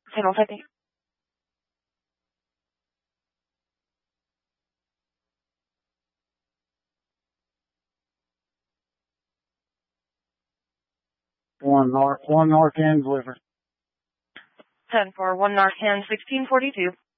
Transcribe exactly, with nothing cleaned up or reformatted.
Final typing. One North, one North end delivered. ten four, one Narcan, sixteen forty-two.